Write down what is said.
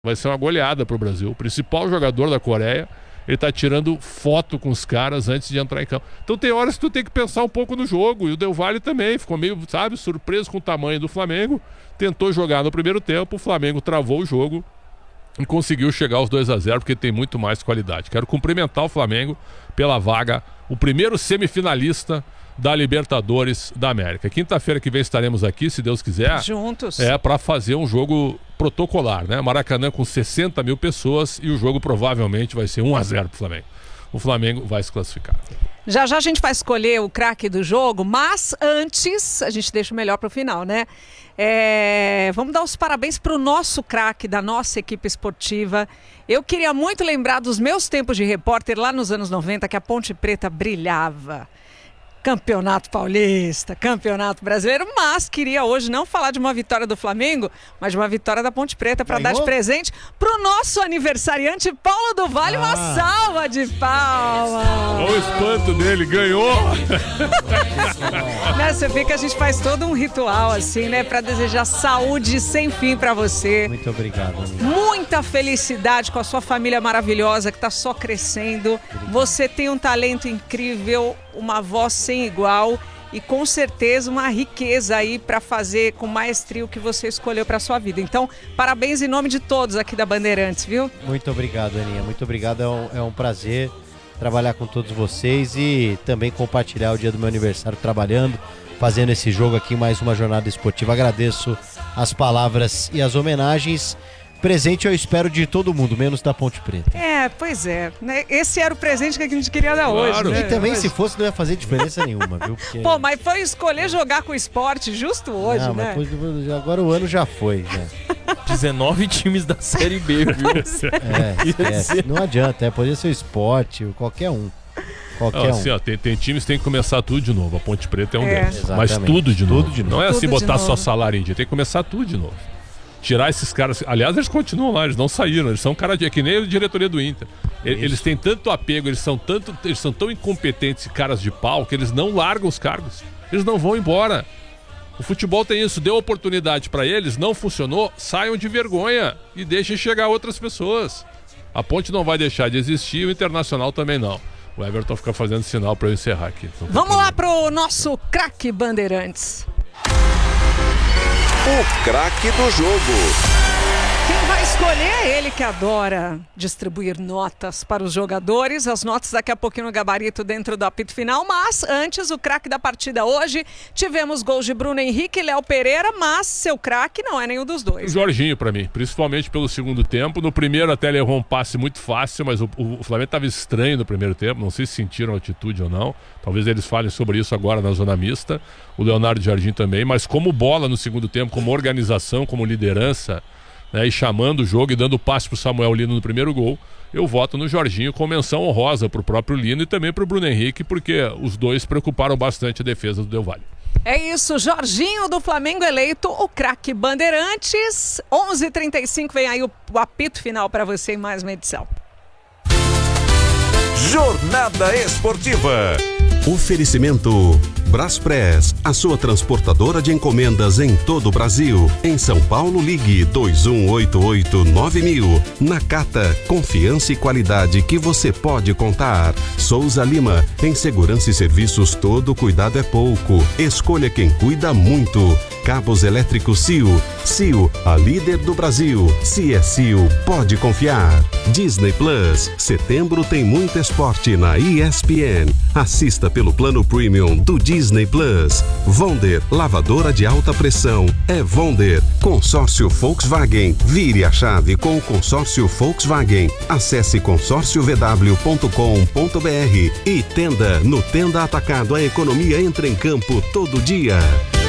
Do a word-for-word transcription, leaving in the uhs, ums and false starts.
Vai ser uma goleada pro Brasil. O principal jogador da Coreia, ele tá tirando foto com os caras antes de entrar em campo. Então tem horas que tu tem que pensar um pouco no jogo. E o Del Valle também ficou meio, sabe, surpreso com o tamanho do Flamengo. Tentou jogar no primeiro tempo, o Flamengo travou o jogo e conseguiu chegar aos dois a zero, porque tem muito mais qualidade. Quero cumprimentar o Flamengo pela vaga, o primeiro semifinalista da Libertadores da América. Quinta-feira que vem estaremos aqui, se Deus quiser. Juntos. É, para fazer um jogo protocolar, né? Maracanã com sessenta mil pessoas e o jogo provavelmente vai ser um a zero pro Flamengo. O Flamengo vai se classificar. Já já a gente vai escolher o craque do jogo, mas antes a gente deixa o melhor pro final, né? É, vamos dar os parabéns pro nosso craque da nossa equipe esportiva. Eu queria muito lembrar dos meus tempos de repórter lá nos anos noventa, que a Ponte Preta brilhava. Campeonato Paulista, Campeonato Brasileiro, mas queria hoje não falar de uma vitória do Flamengo, mas de uma vitória da Ponte Preta para dar de presente pro nosso aniversariante Paulo do Vale. Ah. Uma salva de palmas. Olha o espanto dele, ganhou. Né, você vê que a gente faz todo um ritual assim, né, para desejar saúde sem fim para você. Muito obrigado, amigo. Muita felicidade com a sua família maravilhosa que tá só crescendo. Obrigado. Você tem um talento incrível, uma voz sem igual e com certeza uma riqueza aí para fazer com maestria o que você escolheu para sua vida. Então, parabéns em nome de todos aqui da Bandeirantes, viu? Muito obrigado, Aninha. Muito obrigado. É um, é um prazer trabalhar com todos vocês e também compartilhar o dia do meu aniversário trabalhando, fazendo esse jogo aqui, mais uma jornada esportiva. Agradeço as palavras e as homenagens. Presente eu espero de todo mundo, menos da Ponte Preta. É, pois é. Né? Esse era o presente que a gente queria dar hoje. Claro. Né? E também, mas... se fosse, não ia fazer diferença nenhuma, viu? Porque... Pô, mas foi escolher jogar com o esporte justo hoje, não, né? Mas agora o ano já foi, já. dezenove times da Série B, viu? É, esquece. Não adianta, é, poderia ser o esporte, qualquer um. Qualquer Não, assim, um. ó, tem, tem times que tem que começar tudo de novo. A Ponte Preta é um É. deles. Exatamente. Mas tudo de novo. Tudo de novo. Não é assim Tudo de botar novo. só salário em dia, tem que começar tudo de novo. Tirar esses caras. Aliás, eles continuam lá, eles não saíram, eles são cara de. É que nem a diretoria do Inter. Eles, eles têm tanto apego, eles são, tanto, eles são tão incompetentes e caras de pau que eles não largam os cargos. Eles não vão embora. O futebol tem isso, deu oportunidade pra eles, não funcionou, saiam de vergonha e deixem chegar outras pessoas. A Ponte não vai deixar de existir, o Internacional também não. O Everton fica fazendo sinal pra eu encerrar aqui. Então, Vamos lá pro nosso craque Bandeirantes. O craque do jogo. Quem vai escolher é ele que adora distribuir notas para os jogadores. As notas daqui a pouquinho no gabarito dentro do apito final. Mas antes, o craque da partida hoje. Tivemos gols de Bruno Henrique e Léo Pereira, mas seu craque não é nenhum dos O dois. Jorginho pra mim, principalmente pelo segundo tempo. No primeiro até ele errou um passe muito fácil, mas o, o, o Flamengo estava estranho no primeiro tempo. Não sei se sentiram a atitude ou não. Talvez eles falem sobre isso agora na zona mista. O Leonardo Jardim também. Mas como bola no segundo tempo, como organização, como liderança, né, e chamando o jogo e dando passe pro Samuel Lino no primeiro gol, eu voto no Jorginho com menção honrosa pro próprio Lino e também pro Bruno Henrique, porque os dois preocuparam bastante a defesa do Del Valle. É isso, Jorginho do Flamengo eleito o craque Bandeirantes. onze e trinta e cinco vem aí o, o apito final para você em mais uma edição. Jornada Esportiva. Oferecimento Braspress, a sua transportadora de encomendas em todo o Brasil. Em São Paulo, ligue dois um oito oito nove mil. Nakata, confiança e qualidade que você pode contar. Souza Lima, em segurança e serviços todo cuidado é pouco. Escolha quem cuida muito. Cabos elétricos C I O. C I O, a líder do Brasil. Se é C I O, pode confiar. Disney Plus, setembro tem muito esporte na E S P N. Assista pelo plano premium do Disney Plus. Wonder, lavadora de alta pressão. É Wonder. Consórcio Volkswagen. Vire a chave com o consórcio Volkswagen. Acesse consórcio v w ponto com ponto b r. E Tenda. No Tenda Atacado, a economia entra em campo todo dia.